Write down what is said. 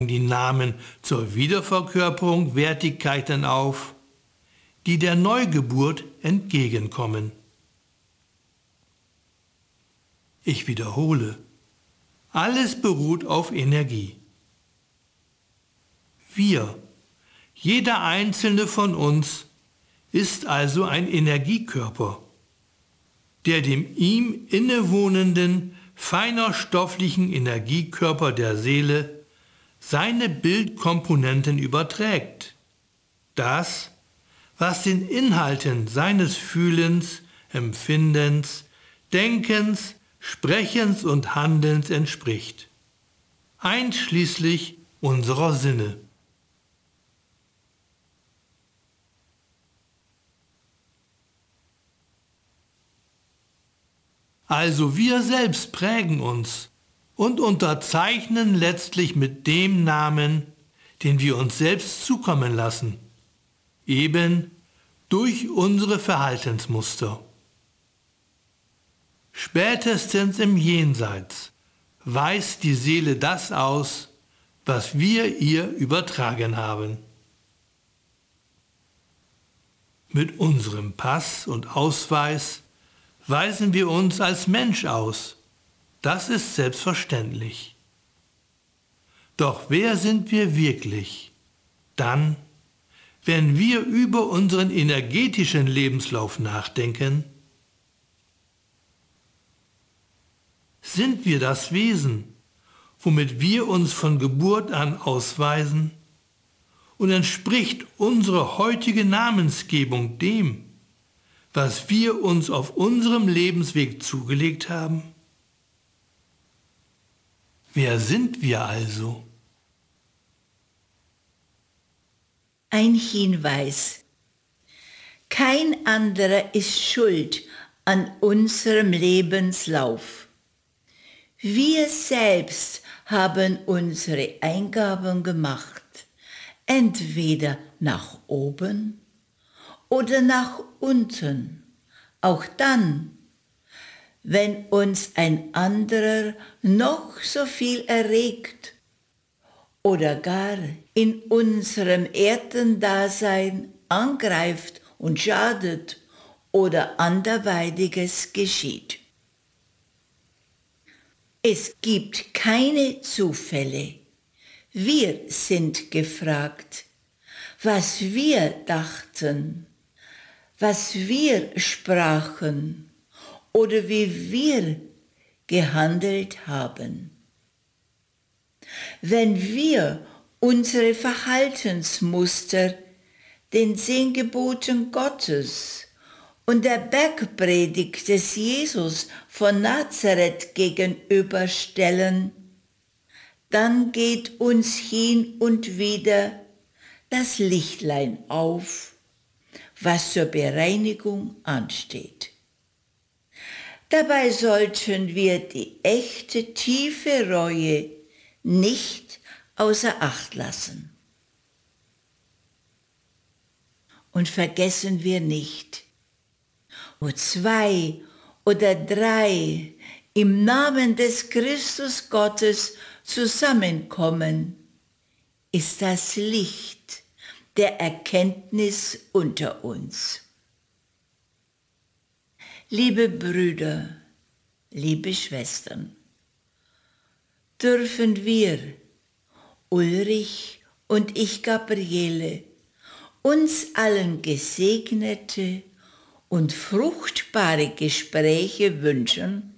die Namen zur Wiederverkörperung Wertigkeiten auf, die der Neugeburt entgegenkommen. Ich wiederhole, alles beruht auf Energie. Wir, jeder einzelne von uns, ist also ein Energiekörper, der dem ihm innewohnenden, feinerstofflichen Energiekörper der Seele seine Bildkomponenten überträgt. Das, was den Inhalten seines Fühlens, Empfindens, Denkens, Sprechens und Handelns entspricht, einschließlich unserer Sinne. Also wir selbst prägen uns und unterzeichnen letztlich mit dem Namen, den wir uns selbst zukommen lassen, eben durch unsere Verhaltensmuster. Spätestens im Jenseits weist die Seele das aus, was wir ihr übertragen haben. Mit unserem Pass und Ausweis weisen wir uns als Mensch aus. Das ist selbstverständlich. Doch wer sind wir wirklich? Dann, wenn wir über unseren energetischen Lebenslauf nachdenken, sind wir das Wesen, womit wir uns von Geburt an ausweisen, und entspricht unsere heutige Namensgebung dem, was wir uns auf unserem Lebensweg zugelegt haben? Wer sind wir also? Ein Hinweis. Kein anderer ist schuld an unserem Lebenslauf. Wir selbst haben unsere Eingaben gemacht, entweder nach oben oder nach unten, auch dann, wenn uns ein anderer noch so viel erregt oder gar in unserem Erdendasein angreift und schadet oder anderweitiges geschieht. Es gibt keine Zufälle. Wir sind gefragt, was wir dachten, was wir sprachen oder wie wir gehandelt haben. Wenn wir unsere Verhaltensmuster den 10 Geboten Gottes und der Bergpredigt des Jesus von Nazareth gegenüberstellen, dann geht uns hin und wieder das Lichtlein auf, was zur Bereinigung ansteht. Dabei sollten wir die echte, tiefe Reue nicht außer Acht lassen. Und vergessen wir nicht, wo 2 oder 3 im Namen des Christus Gottes zusammenkommen, ist das Licht der Erkenntnis unter uns. Liebe Brüder, liebe Schwestern, dürfen wir, Ulrich und ich, Gabriele, uns allen gesegnete und fruchtbare Gespräche wünschen